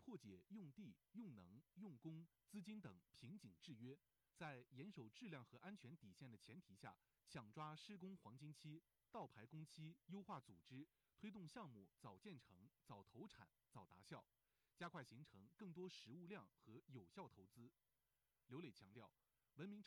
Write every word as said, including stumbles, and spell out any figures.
破解用地、用能、用工、资金等瓶颈制约，在严守质量和安全底线的前提下，抢抓施工黄金期、倒排工期，优化组织，推动项目早建成、早投产、早达效，加快形成更多实物量和有效投资。刘磊强调，文明